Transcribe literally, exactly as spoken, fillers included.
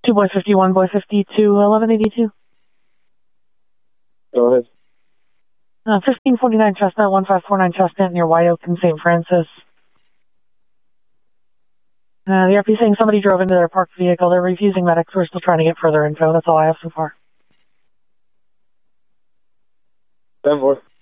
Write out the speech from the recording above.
Two boy fifty-one, boy fifty-two, eleven eighty-two. Go ahead. Uh, fifteen forty-nine Chestnut, one five four nine Chestnut near White Oak in Saint Francis. Uh, the R P saying somebody drove into their parked vehicle. They're refusing medics. We're still trying to get further info. That's all I have so far. ten four.